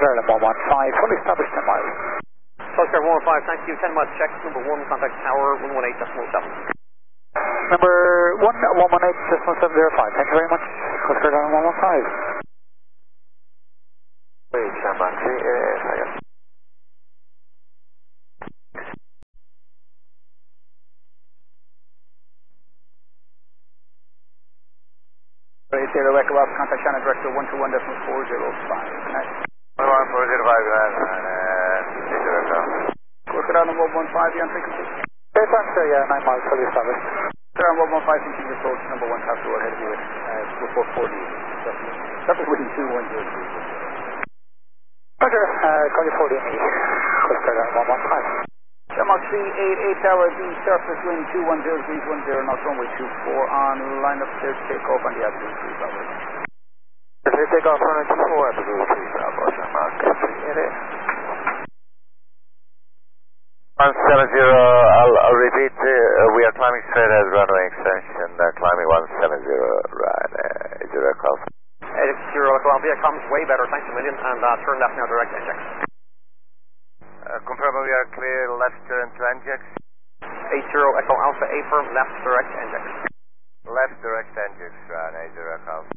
Ireland 115, fully established 10 miles. Coast Guard 115, thank you. 10 miles check. Number 1, contact tower 118.7. Number 118.705. Thank you very much. Coast Guard 115. Wait, stand by. I guess. Zero Echo Alpha, contact Shannon Director 121.405. 11405, Coast Guard 115, you on frequency? Yes, I'm sure, yeah, 9 miles fully established. Sir, 115, continue approach, number 1, have to go ahead of you with report 40. That was within 2103. Roger, call you 40 and 8. Coast Guard 115. Denmark 388 Tower B, surface wind 210 degrees 10, knots runway 24 on line up clear to take off on the altitude 3 Bravo. Clear to take off runway 24, altitude 3 Bravo, Denmark 388. 170, I'll repeat, we are climbing straight as runway extension, climbing 170, right, Zero Echo Alpha. 80 Echo Alpha, comms way better, thanks a million, and turn left now, direct inject. Confirm we are clear, left turn to NGX. 80 Echo Alpha, affirm, left direct NGX. Left direct NGX, right, 80 Echo Alpha.